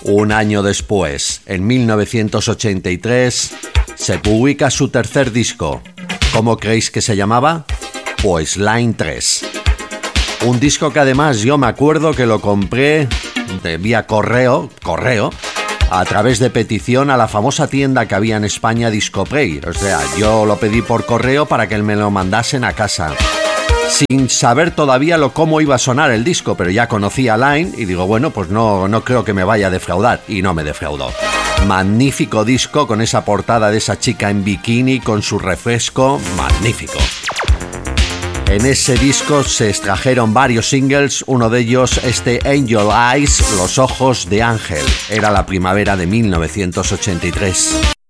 Un año después, en 1983, se publica su tercer disco. ¿Cómo creéis que se llamaba? Pues Line 3. Un disco que además yo me acuerdo que lo compré vía correo, a través de petición a la famosa tienda que había en España, Discoplay. O sea, yo lo pedí por correo para que me lo mandasen a casa, sin saber todavía cómo iba a sonar el disco, pero ya conocía Line y digo, bueno, pues no creo que me vaya a defraudar, y no me defraudó. Magnífico disco con esa portada de esa chica en bikini con su refresco, magnífico. En ese disco se extrajeron varios singles, uno de ellos este Angel Eyes, Los ojos de ángel. Era la primavera de 1983.